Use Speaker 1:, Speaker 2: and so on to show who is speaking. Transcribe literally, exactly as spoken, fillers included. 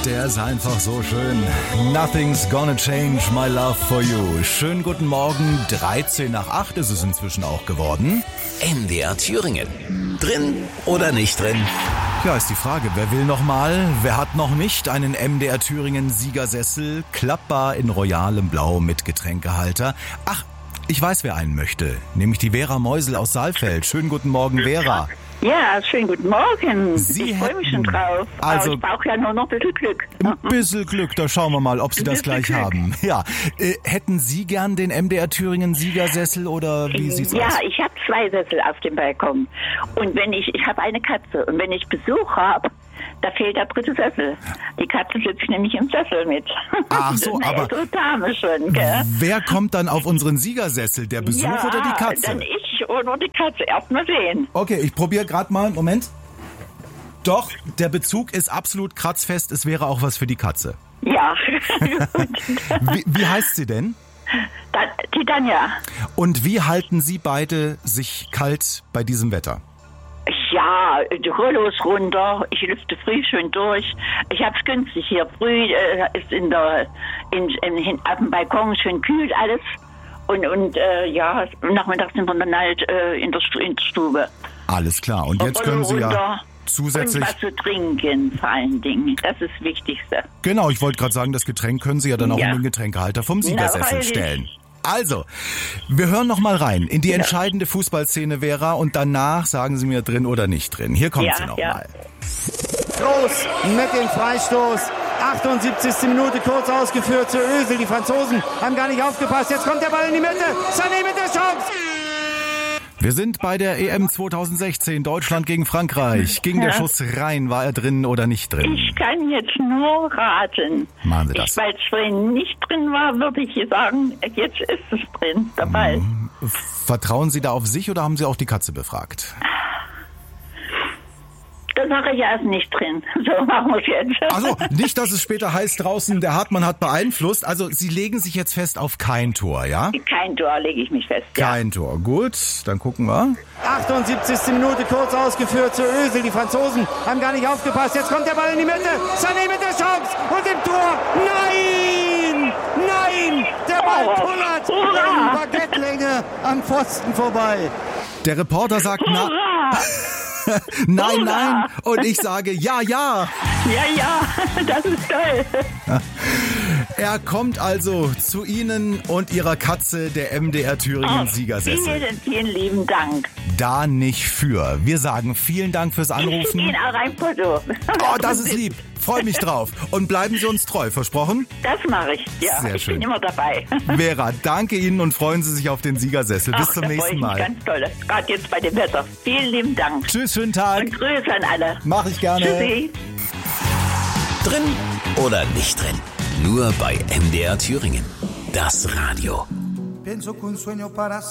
Speaker 1: der ist einfach so schön. Nothing's gonna change my love for you. Schönen guten Morgen, dreizehn nach acht ist es inzwischen auch geworden.
Speaker 2: M D R Thüringen. Drin oder nicht drin?
Speaker 1: Ja, ist die Frage, wer will noch mal? Wer hat noch nicht einen M D R Thüringen Siegersessel? Klappbar in royalem Blau mit Getränkehalter. Ach, ich weiß, wer einen möchte. Nämlich die Vera Meusel aus Saalfeld. Schönen guten Morgen, Vera.
Speaker 3: Ja, schönen guten Morgen.
Speaker 1: Sie
Speaker 3: ich freue mich schon drauf.
Speaker 1: Also,
Speaker 3: Aber ich brauche ja nur noch ein bisschen Glück.
Speaker 1: Ein bisschen Glück, da schauen wir mal, ob Sie das gleich
Speaker 3: Glück.
Speaker 1: haben. Ja, äh, hätten Sie gern den M D R Thüringen Siegersessel oder wie sieht's
Speaker 3: ja,
Speaker 1: aus?
Speaker 3: Ja, ich habe zwei Sessel auf dem Balkon. Und wenn ich, ich habe eine Katze. Und wenn ich Besuch habe, da fehlt der dritte Sessel. Die Katze sitzt nämlich im Sessel mit.
Speaker 1: Ach so,
Speaker 3: das ist
Speaker 1: aber
Speaker 3: eine Dame schon, gell?
Speaker 1: Wer kommt dann auf unseren Siegersessel? Der Besuch
Speaker 3: ja,
Speaker 1: oder die Katze?
Speaker 3: dann ich oder die Katze. Erst mal sehen.
Speaker 1: Okay, ich probiere gerade mal. Moment. Doch, der Bezug ist absolut kratzfest. Es wäre auch was für die Katze.
Speaker 3: Ja, gut.
Speaker 1: Wie, wie heißt sie denn?
Speaker 3: Da, die Tanja.
Speaker 1: Und wie halten Sie beide sich kalt bei diesem Wetter?
Speaker 3: Ja, die Rollos runter, ich lüfte früh schön durch. Ich hab's günstig hier. Früh äh, ist in der, in, in, auf dem Balkon schön kühl alles. Und, und äh, ja, nachmittags sind wir dann halt äh, in, der, in der Stube.
Speaker 1: Alles klar. Und jetzt
Speaker 3: Rollo
Speaker 1: können Sie ja
Speaker 3: runter
Speaker 1: zusätzlich...
Speaker 3: Und was zu trinken vor allen Dingen. Das ist das Wichtigste.
Speaker 1: Genau, ich wollte gerade sagen, das Getränk können Sie ja dann auch
Speaker 3: Ja.
Speaker 1: in den Getränkehalter vom Siegersessel
Speaker 3: Na, freilich.
Speaker 1: stellen. Also, wir hören noch mal rein in die entscheidende Fußballszene, Vera, und danach sagen Sie mir drin oder nicht drin. Hier kommt
Speaker 3: Ja,
Speaker 1: sie noch
Speaker 3: ja.
Speaker 1: mal.
Speaker 4: Groß mit dem Freistoß. achtundsiebzigste Minute kurz ausgeführt zu Özil. Die Franzosen haben gar nicht aufgepasst. Jetzt kommt der Ball in die Mitte. Sané mit der Chance.
Speaker 1: Wir sind bei der E M zweitausendsechzehn, Deutschland gegen Frankreich. Ging der
Speaker 3: Ja.
Speaker 1: Schuss rein, war er drin oder nicht drin?
Speaker 3: Ich kann jetzt nur raten.
Speaker 1: Machen Sie das.
Speaker 3: Ich, weil es vorhin nicht drin war, würde ich sagen, jetzt ist es drin, der Ball.
Speaker 1: Vertrauen Sie da auf sich oder haben Sie auch die Katze befragt?
Speaker 3: Da sage ich erst nicht drin. So machen wir es jetzt.
Speaker 1: Also nicht, dass es später heißt draußen, der Hartmann hat beeinflusst. Also Sie legen sich jetzt fest auf kein Tor, ja?
Speaker 3: Kein Tor, lege ich mich fest. Ja.
Speaker 1: Kein Tor. Gut, dann gucken wir.
Speaker 4: achtundsiebzigste Minute kurz ausgeführt zu Özil. Die Franzosen haben gar nicht aufgepasst. Jetzt kommt der Ball in die Mitte. Sané mit der Chance und im Tor. Nein! Nein! Der Ball
Speaker 3: Oh,
Speaker 4: pullert
Speaker 3: hurra!
Speaker 4: in Baguettelänge am Pfosten vorbei.
Speaker 1: Der Reporter sagt, na,
Speaker 3: Hurra!
Speaker 1: nein,
Speaker 3: Hurra!
Speaker 1: nein. Und ich sage, ja, ja.
Speaker 3: Ja, ja, das ist toll.
Speaker 1: Er kommt also zu Ihnen und Ihrer Katze, der M D R Thüringen Siegersessel.
Speaker 3: Vielen, vielen lieben Dank.
Speaker 1: Da nicht für. Wir sagen vielen Dank fürs
Speaker 3: Ich schicke
Speaker 1: Anrufen.
Speaker 3: Ihnen auch ein Foto.
Speaker 1: Oh, das ist lieb. Freue mich drauf. Und bleiben Sie uns treu, versprochen?
Speaker 3: Das mache ich. Ja,
Speaker 1: Sehr
Speaker 3: ich
Speaker 1: schön.
Speaker 3: bin immer dabei.
Speaker 1: Vera, danke Ihnen und freuen Sie sich auf den Siegersessel. Bis
Speaker 3: Ach,
Speaker 1: zum
Speaker 3: da freue
Speaker 1: nächsten
Speaker 3: ich mich
Speaker 1: Mal.
Speaker 3: Ganz toll. Gerade jetzt bei dem Wetter. Vielen lieben Dank.
Speaker 1: Tschüss, schönen Tag.
Speaker 3: Und Grüße an alle.
Speaker 1: Mach ich gerne.
Speaker 3: Tschüssi.
Speaker 2: Drin oder nicht drin? Nur bei M D R Thüringen. Das Radio.
Speaker 5: Pienso que un sueño para